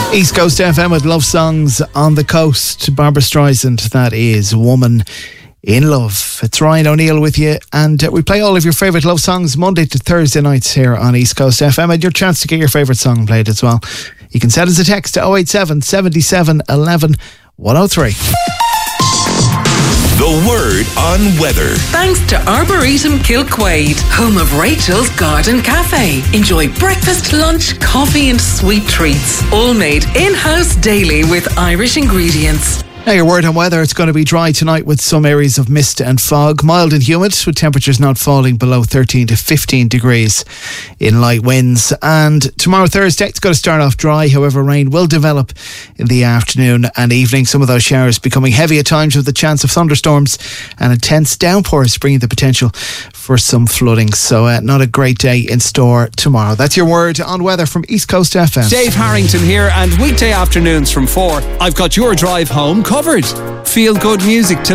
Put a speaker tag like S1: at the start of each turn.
S1: East Coast FM with Love Songs on the Coast. Barbara Streisand, that is Woman in Love. It's Ryan O'Neill with you, and we play all of your favourite love songs Monday to Thursday nights here on East Coast FM, and your chance to get your favourite song played as well. You can send us a text to 087 77 11 103.
S2: The Word on Weather.
S3: Thanks to Arboretum Kilquade, home of Rachel's Garden Cafe. Enjoy breakfast, lunch, coffee and sweet treats. All made in-house daily with Irish ingredients.
S1: Now your word on weather, it's going to be dry tonight with some areas of mist and fog, mild and humid with temperatures not falling below 13 to 15 degrees in light winds. And tomorrow Thursday it's going to start off dry, however rain will develop in the afternoon and evening, some of those showers becoming heavy at times with the chance of thunderstorms and intense downpours, bringing the potential for some flooding. So not a great day in store tomorrow. That's your word on weather from East Coast FM.
S4: Dave Harrington here, and weekday afternoons from 4 I've got your drive home covered. Feel good music to